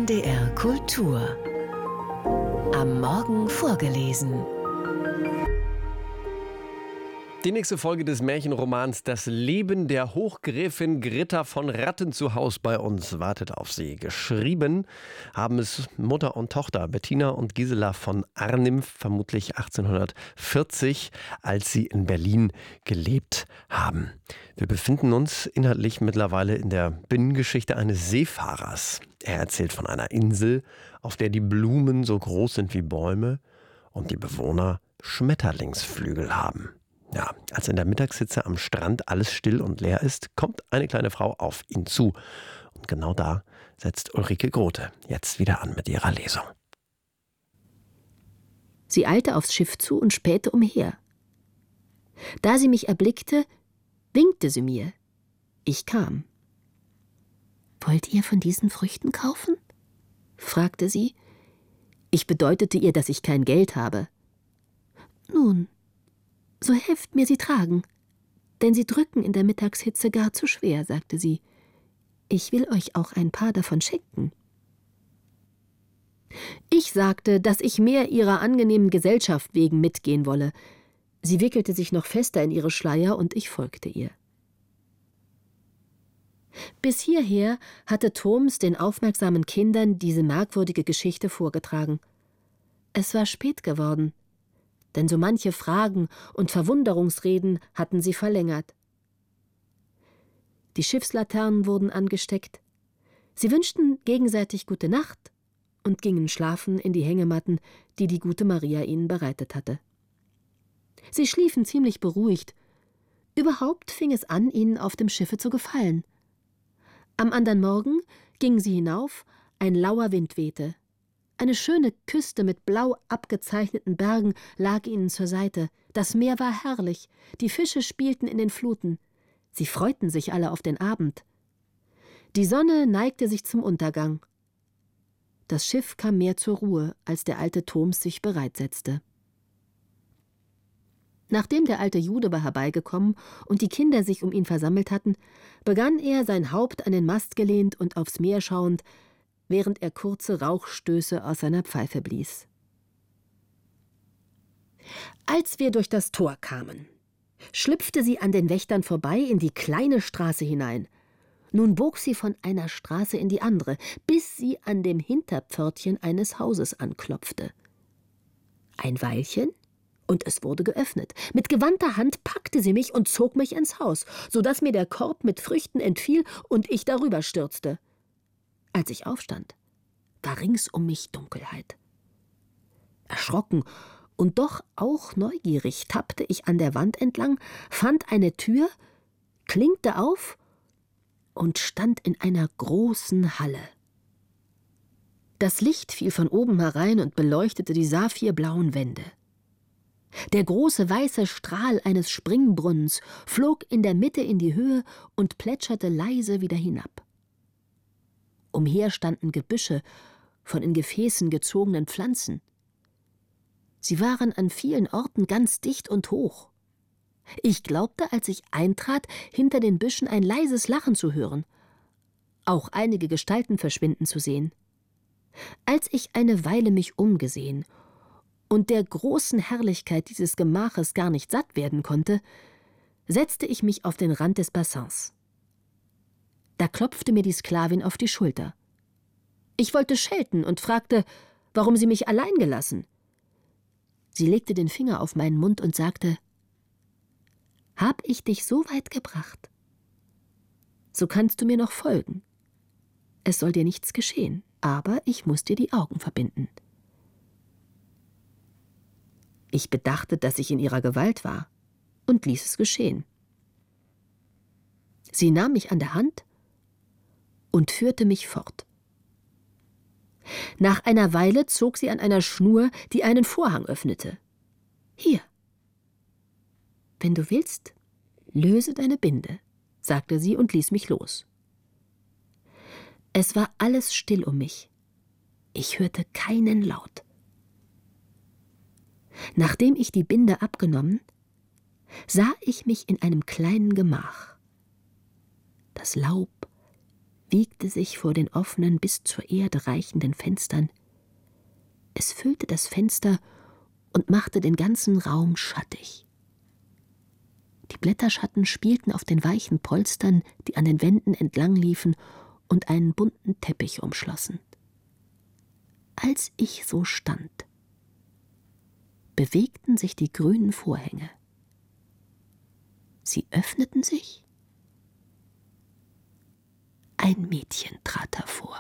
NDR Kultur. Am Morgen vorgelesen. Die nächste Folge des Märchenromans Das Leben der Hochgräfin Gritta von Rattenzuhaus bei uns wartet auf Sie. Geschrieben haben es Mutter und Tochter Bettina und Gisela von Arnim, vermutlich 1840, als sie in Berlin gelebt haben. Wir befinden uns inhaltlich mittlerweile in der Binnengeschichte eines Seefahrers. Er erzählt von einer Insel, auf der die Blumen so groß sind wie Bäume und die Bewohner Schmetterlingsflügel haben. Ja, als in der Mittagshitze am Strand alles still und leer ist, kommt eine kleine Frau auf ihn zu. Und genau da setzt Ulrike Grote jetzt wieder an mit ihrer Lesung. Sie eilte aufs Schiff zu und spähte umher. Da sie mich erblickte, winkte sie mir. Ich kam. »Wollt ihr von diesen Früchten kaufen?« fragte sie. Ich bedeutete ihr, dass ich kein Geld habe. »Nun, so helft mir sie tragen, denn sie drücken in der Mittagshitze gar zu schwer«, sagte sie. »Ich will euch auch ein paar davon schenken.« Ich sagte, dass ich mehr ihrer angenehmen Gesellschaft wegen mitgehen wolle. Sie wickelte sich noch fester in ihre Schleier und ich folgte ihr. Bis hierher hatte Thoms den aufmerksamen Kindern diese merkwürdige Geschichte vorgetragen. Es war spät geworden, denn so manche Fragen und Verwunderungsreden hatten sie verlängert. Die Schiffslaternen wurden angesteckt. Sie wünschten gegenseitig gute Nacht und gingen schlafen in die Hängematten, die die gute Maria ihnen bereitet hatte. Sie schliefen ziemlich beruhigt. Überhaupt fing es an, ihnen auf dem Schiffe zu gefallen. Am andern Morgen gingen sie hinauf, ein lauer Wind wehte. Eine schöne Küste mit blau abgezeichneten Bergen lag ihnen zur Seite. Das Meer war herrlich, die Fische spielten in den Fluten. Sie freuten sich alle auf den Abend. Die Sonne neigte sich zum Untergang. Das Schiff kam mehr zur Ruhe, als der alte Thoms sich bereitsetzte. Nachdem der alte Jude war herbeigekommen und die Kinder sich um ihn versammelt hatten, begann er, sein Haupt an den Mast gelehnt und aufs Meer schauend, während er kurze Rauchstöße aus seiner Pfeife blies. Als wir durch das Tor kamen, schlüpfte sie an den Wächtern vorbei in die kleine Straße hinein. Nun bog sie von einer Straße in die andere, bis sie an dem Hinterpförtchen eines Hauses anklopfte. Ein Weilchen, und es wurde geöffnet. Mit gewandter Hand packte sie mich und zog mich ins Haus, so-dass mir der Korb mit Früchten entfiel und ich darüber stürzte. Als ich aufstand, war rings um mich Dunkelheit. Erschrocken und doch auch neugierig tappte ich an der Wand entlang, fand eine Tür, klinkte auf und stand in einer großen Halle. Das Licht fiel von oben herein und beleuchtete die saphirblauen Wände. Der große weiße Strahl eines Springbrunnens flog in der Mitte in die Höhe und plätscherte leise wieder hinab. Umher standen Gebüsche von in Gefäßen gezogenen Pflanzen. Sie waren an vielen Orten ganz dicht und hoch. Ich glaubte, als ich eintrat, hinter den Büschen ein leises Lachen zu hören, auch einige Gestalten verschwinden zu sehen. Als ich eine Weile mich umgesehen und der großen Herrlichkeit dieses Gemaches gar nicht satt werden konnte, setzte ich mich auf den Rand des Bassins. Da klopfte mir die Sklavin auf die Schulter. Ich wollte schelten und fragte, warum sie mich allein gelassen. Sie legte den Finger auf meinen Mund und sagte: »Hab ich dich so weit gebracht? So kannst du mir noch folgen. Es soll dir nichts geschehen, aber ich muss dir die Augen verbinden.« Ich bedachte, dass ich in ihrer Gewalt war, und ließ es geschehen. Sie nahm mich an der Hand und führte mich fort. Nach einer Weile zog sie an einer Schnur, die einen Vorhang öffnete. »Hier. Wenn du willst, löse deine Binde«, sagte sie und ließ mich los. Es war alles still um mich. Ich hörte keinen Laut. Nachdem ich die Binde abgenommen, sah ich mich in einem kleinen Gemach. Das Laub wiegte sich vor den offenen, bis zur Erde reichenden Fenstern. Es füllte das Fenster und machte den ganzen Raum schattig. Die Blätterschatten spielten auf den weichen Polstern, die an den Wänden entlang liefen und einen bunten Teppich umschlossen. Als ich so stand, bewegten sich die grünen Vorhänge. Sie öffneten sich. Ein Mädchen trat hervor.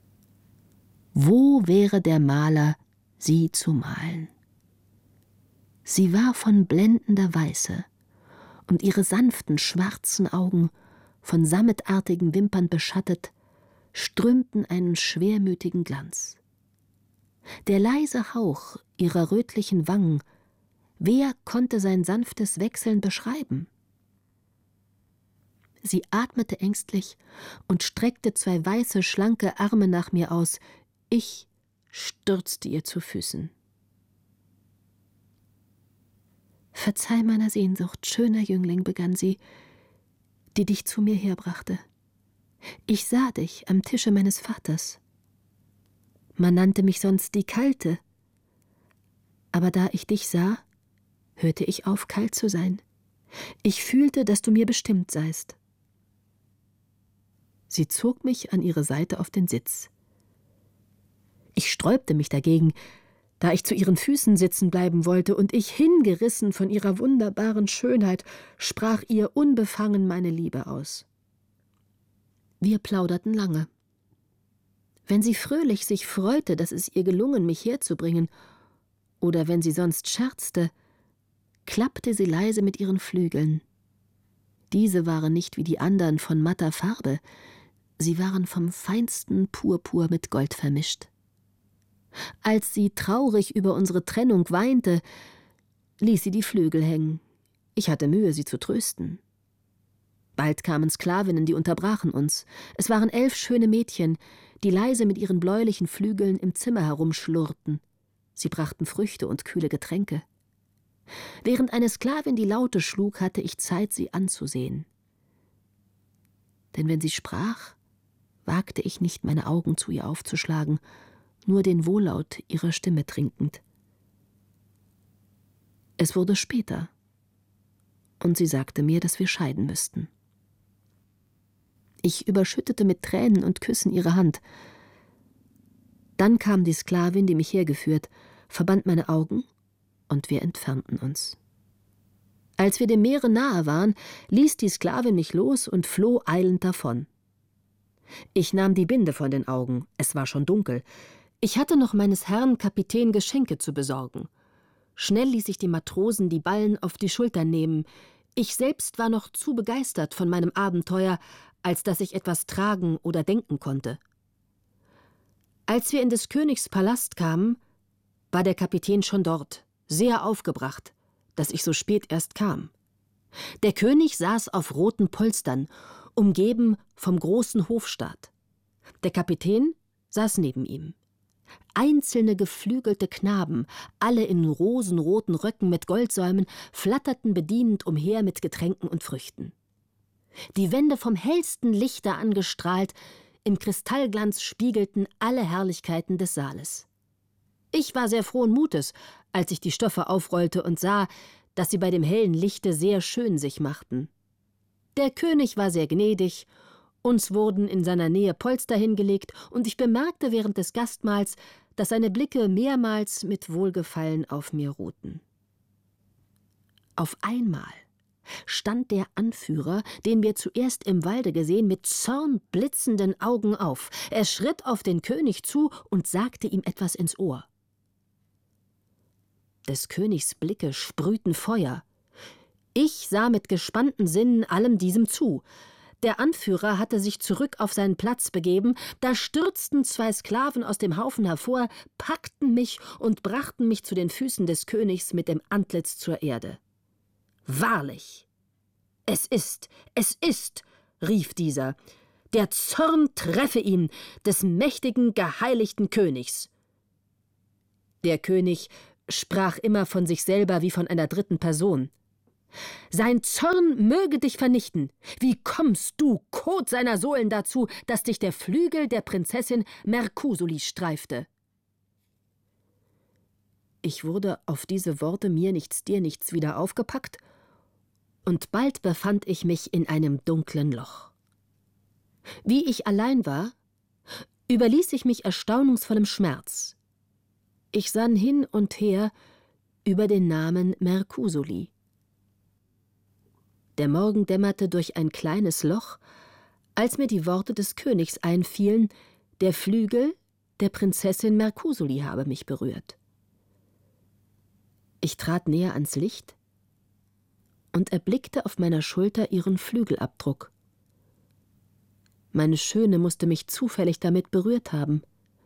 Wo wäre der Maler, sie zu malen? Sie war von blendender Weiße, und ihre sanften, schwarzen Augen, von sammetartigen Wimpern beschattet, strömten einen schwermütigen Glanz. Der leise Hauch ihrer rötlichen Wangen, wer konnte sein sanftes Wechseln beschreiben? Sie atmete ängstlich und streckte zwei weiße, schlanke Arme nach mir aus. Ich stürzte ihr zu Füßen. »Verzeih meiner Sehnsucht, schöner Jüngling«, begann sie, »die dich zu mir herbrachte. Ich sah dich am Tische meines Vaters. Man nannte mich sonst die Kalte. Aber da ich dich sah, hörte ich auf, kalt zu sein. Ich fühlte, dass du mir bestimmt seist.« Sie zog mich an ihre Seite auf den Sitz. Ich sträubte mich dagegen, da ich zu ihren Füßen sitzen bleiben wollte, und ich, hingerissen von ihrer wunderbaren Schönheit, sprach ihr unbefangen meine Liebe aus. Wir plauderten lange. Wenn sie fröhlich sich freute, dass es ihr gelungen, mich herzubringen, oder wenn sie sonst scherzte, klappte sie leise mit ihren Flügeln. Diese waren nicht wie die andern von matter Farbe, sie waren vom feinsten Purpur mit Gold vermischt. Als sie traurig über unsere Trennung weinte, ließ sie die Flügel hängen. Ich hatte Mühe, sie zu trösten. Bald kamen Sklavinnen, die unterbrachen uns. Es waren 11 schöne Mädchen, die leise mit ihren bläulichen Flügeln im Zimmer herumschlurrten. Sie brachten Früchte und kühle Getränke. Während eine Sklavin die Laute schlug, hatte ich Zeit, sie anzusehen. Denn wenn sie sprach, wagte ich nicht, meine Augen zu ihr aufzuschlagen, nur den Wohllaut ihrer Stimme trinkend. Es wurde später, und sie sagte mir, dass wir scheiden müssten. Ich überschüttete mit Tränen und Küssen ihre Hand. Dann kam die Sklavin, die mich hergeführt, verband meine Augen, und wir entfernten uns. Als wir dem Meere nahe waren, ließ die Sklavin mich los und floh eilend davon. Ich nahm die Binde von den Augen, es war schon dunkel. Ich hatte noch meines Herrn Kapitän Geschenke zu besorgen. Schnell ließ ich die Matrosen die Ballen auf die Schultern nehmen. Ich selbst war noch zu begeistert von meinem Abenteuer, als dass ich etwas tragen oder denken konnte. Als wir in des Königs Palast kamen, war der Kapitän schon dort, sehr aufgebracht, dass ich so spät erst kam. Der König saß auf roten Polstern, umgeben vom großen Hofstaat. Der Kapitän saß neben ihm. Einzelne geflügelte Knaben, alle in rosenroten Röcken mit Goldsäumen, flatterten bedienend umher mit Getränken und Früchten. Die Wände vom hellsten Lichter angestrahlt, im Kristallglanz spiegelten alle Herrlichkeiten des Saales. Ich war sehr frohen Mutes, als ich die Stoffe aufrollte und sah, dass sie bei dem hellen Lichte sehr schön sich machten. Der König war sehr gnädig, uns wurden in seiner Nähe Polster hingelegt, und ich bemerkte während des Gastmahls, dass seine Blicke mehrmals mit Wohlgefallen auf mir ruhten. Auf einmal stand der Anführer, den wir zuerst im Walde gesehen, mit zornblitzenden Augen auf. Er schritt auf den König zu und sagte ihm etwas ins Ohr. Des Königs Blicke sprühten Feuer. Ich sah mit gespannten Sinnen allem diesem zu. Der Anführer hatte sich zurück auf seinen Platz begeben, da stürzten 2 Sklaven aus dem Haufen hervor, packten mich und brachten mich zu den Füßen des Königs mit dem Antlitz zur Erde. »Wahrlich, es ist, rief dieser, der Zorn treffe ihn, des mächtigen, geheiligten Königs.« Der König sprach immer von sich selber wie von einer dritten Person. Sein Zorn möge dich vernichten. Wie kommst du, Kot seiner Sohlen, dazu, dass dich der Flügel der Prinzessin Mercusoli streifte?« Ich wurde auf diese Worte mir nichts, dir nichts wieder aufgepackt, und bald befand ich mich in einem dunklen Loch. Wie ich allein war, überließ ich mich erstaunungsvollem Schmerz. Ich sann hin und her über den Namen Mercusoli. Der Morgen dämmerte durch ein kleines Loch, als mir die Worte des Königs einfielen, der Flügel der Prinzessin Mercusoli habe mich berührt. Ich trat näher ans Licht und erblickte auf meiner Schulter ihren Flügelabdruck. Meine Schöne musste mich zufällig damit berührt haben.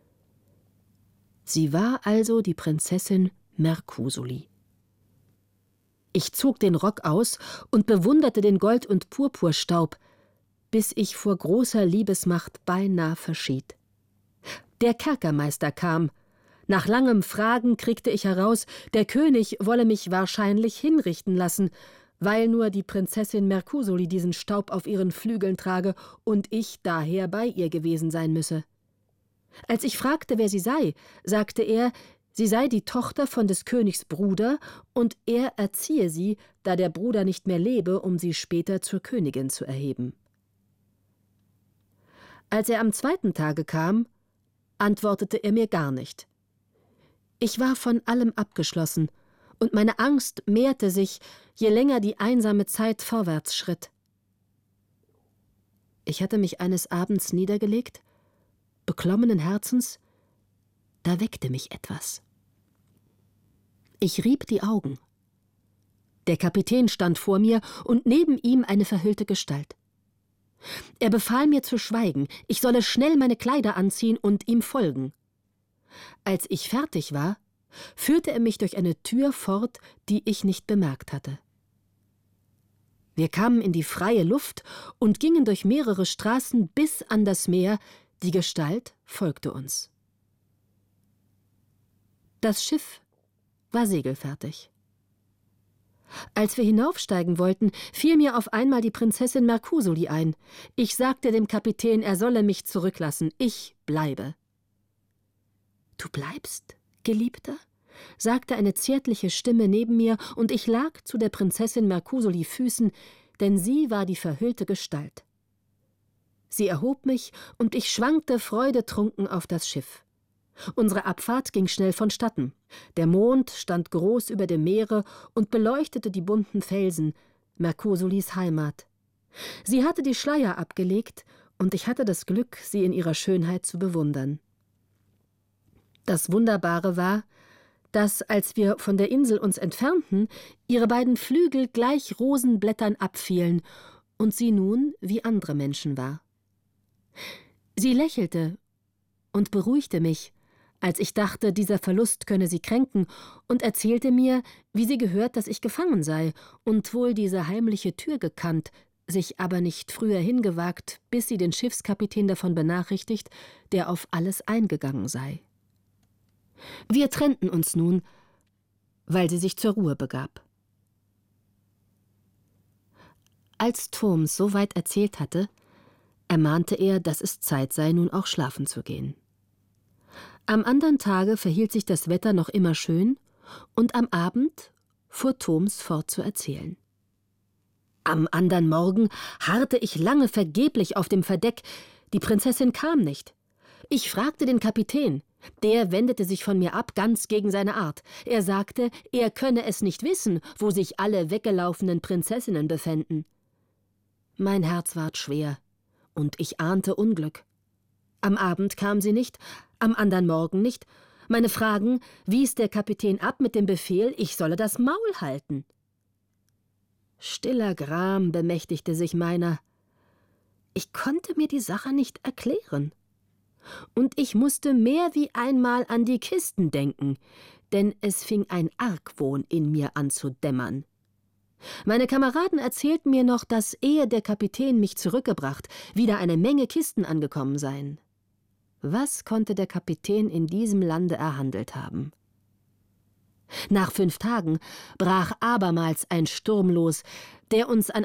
Sie war also die Prinzessin Mercusoli. Ich zog den Rock aus und bewunderte den Gold- und Purpurstaub, bis ich vor großer Liebesmacht beinahe verschied. Der Kerkermeister kam. Nach langem Fragen kriegte ich heraus, der König wolle mich wahrscheinlich hinrichten lassen, weil nur die Prinzessin Mercusoli diesen Staub auf ihren Flügeln trage und ich daher bei ihr gewesen sein müsse. Als ich fragte, wer sie sei, sagte er, sie sei die Tochter von des Königs Bruder und er erziehe sie, da der Bruder nicht mehr lebe, um sie später zur Königin zu erheben. Als er am 2. Tage kam, antwortete er mir gar nicht. Ich war von allem abgeschlossen, und meine Angst mehrte sich, je länger die einsame Zeit vorwärts schritt. Ich hatte mich eines Abends niedergelegt, beklommenen Herzens, da weckte mich etwas. Ich rieb die Augen. Der Kapitän stand vor mir und neben ihm eine verhüllte Gestalt. Er befahl mir zu schweigen, ich solle schnell meine Kleider anziehen und ihm folgen. Als ich fertig war, führte er mich durch eine Tür fort, die ich nicht bemerkt hatte. Wir kamen in die freie Luft und gingen durch mehrere Straßen bis an das Meer, die Gestalt folgte uns. Das Schiff war segelfertig. Als wir hinaufsteigen wollten, fiel mir auf einmal die Prinzessin Mercusoli ein. Ich sagte dem Kapitän, er solle mich zurücklassen, ich bleibe. »Du bleibst, Geliebter?« sagte eine zärtliche Stimme neben mir, und ich lag zu der Prinzessin Mercusoli Füßen, denn sie war die verhüllte Gestalt. Sie erhob mich, und ich schwankte freudetrunken auf das Schiff. Unsere Abfahrt ging schnell vonstatten. Der Mond stand groß über dem Meere und beleuchtete die bunten Felsen, Mercusolis Heimat. Sie hatte die Schleier abgelegt, und ich hatte das Glück, sie in ihrer Schönheit zu bewundern. Das Wunderbare war, dass, als wir von der Insel uns entfernten, ihre beiden Flügel gleich Rosenblättern abfielen und sie nun wie andere Menschen war. Sie lächelte und beruhigte mich, als ich dachte, dieser Verlust könne sie kränken, und erzählte mir, wie sie gehört, dass ich gefangen sei und wohl diese heimliche Tür gekannt, sich aber nicht früher hingewagt, bis sie den Schiffskapitän davon benachrichtigt, der auf alles eingegangen sei. Wir trennten uns nun, weil sie sich zur Ruhe begab. Als Thoms so weit erzählt hatte, ermahnte er, dass es Zeit sei, nun auch schlafen zu gehen. Am andern Tage verhielt sich das Wetter noch immer schön, und am Abend fuhr Thoms fort zu erzählen. Am andern Morgen harrte ich lange vergeblich auf dem Verdeck, die Prinzessin kam nicht. Ich fragte den Kapitän. Der wendete sich von mir ab, ganz gegen seine Art. Er sagte, er könne es nicht wissen, wo sich alle weggelaufenen Prinzessinnen befänden. Mein Herz ward schwer, und ich ahnte Unglück. Am Abend kam sie nicht, am andern Morgen nicht. Meine Fragen wies der Kapitän ab mit dem Befehl, ich solle das Maul halten. Stiller Gram bemächtigte sich meiner. Ich konnte mir die Sache nicht erklären. Und ich musste mehr wie einmal an die Kisten denken, denn es fing ein Argwohn in mir an zu dämmern. Meine Kameraden erzählten mir noch, dass, ehe der Kapitän mich zurückgebracht, wieder eine Menge Kisten angekommen seien. Was konnte der Kapitän in diesem Lande erhandelt haben? Nach 5 Tagen brach abermals ein Sturm los, der uns an